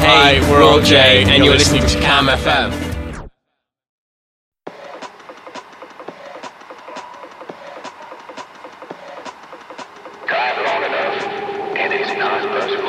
Hey, we're all Jay, and you're listening to Cam FM. Drive long enough, and it's not